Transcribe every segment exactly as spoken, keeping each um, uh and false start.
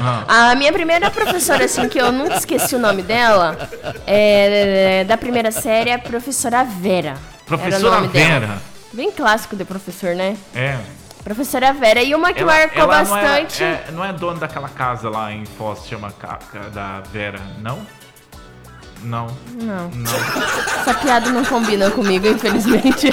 Ah. A minha primeira professora, assim, que eu nunca esqueci o nome dela, é, da primeira série, é a professora Vera. Professora Vera? Dela. Bem clássico de professor, né? É. Professora Vera. E uma que ela, marcou ela bastante... Não é, é, não é dona daquela casa lá em Foz, chama da Vera, não? Não. Não. Não. Essa piada não combina comigo, infelizmente.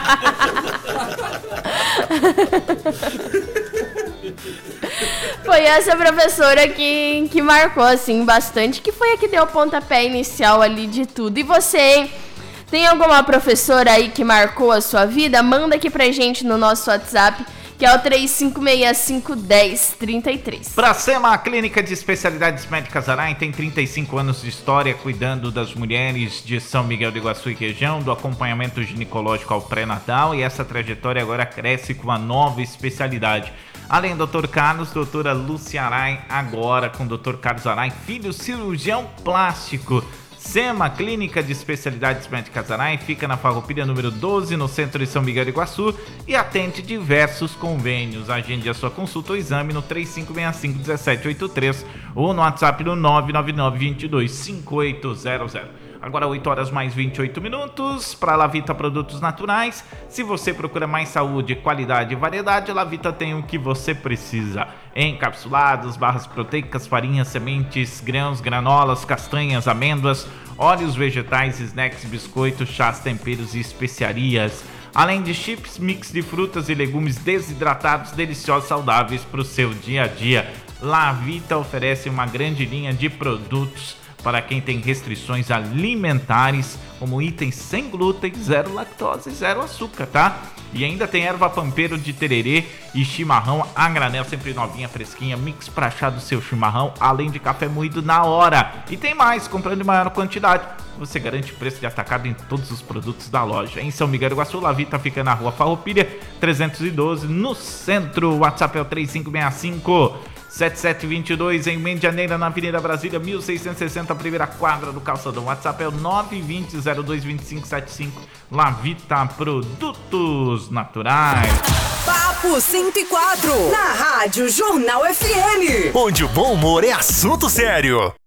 Foi essa professora que, que marcou, assim, bastante, que foi a que deu o pontapé inicial ali de tudo. E você, tem alguma professora aí que marcou a sua vida? Manda aqui pra gente no nosso WhatsApp, que é o três cinco seis cinco, um zero, três três. Pra SEMA, a Clínica de Especialidades Médicas Arai tem trinta e cinco anos de história cuidando das mulheres de São Miguel do Iguaçu e região, do acompanhamento ginecológico ao pré-natal, e essa trajetória agora cresce com uma nova especialidade. Além do doutor Carlos, doutora Lúcia Arai, agora com o doutor Carlos Arai, filho cirurgião plástico. SEMA, Clínica de Especialidades Médicas Arai, fica na Farroupilha número doze, no centro de São Miguel do Iguaçu, e atende diversos convênios. Agende a sua consulta ou exame no três cinco seis cinco, um sete oito três ou no WhatsApp no nove nove nove, dois dois, cinco oito zero zero. Agora oito horas mais vinte e oito minutos, para Lavita Produtos Naturais. Se você procura mais saúde, qualidade e variedade, a Lavita tem o que você precisa. Encapsulados, barras proteicas, farinhas, sementes, grãos, granolas, castanhas, amêndoas, óleos vegetais, snacks, biscoitos, chás, temperos e especiarias. Além de chips, mix de frutas e legumes desidratados, deliciosos, saudáveis para o seu dia a dia. Lavita oferece uma grande linha de produtos para quem tem restrições alimentares, como itens sem glúten, zero lactose e zero açúcar, tá? E ainda tem erva pampeiro de tererê e chimarrão a granel, sempre novinha, fresquinha, mix pra chá do seu chimarrão, além de café moído na hora. E tem mais, comprando em maior quantidade, você garante preço de atacado em todos os produtos da loja. Em São Miguel do Iguaçu, Lavita fica na rua Farroupilha, trezentos e doze, no centro. O WhatsApp é o três cinco seis cinco, sete sete dois dois, em Medianeira, na Avenida Brasília, mil seiscentos e sessenta, primeira quadra do Calçadão. WhatsApp é o nove dois zero, zero dois, dois cinco sete cinco. Lavita Produtos Naturais. Papo cento e quatro, na Rádio Jornal F M. Onde o bom humor é assunto sério.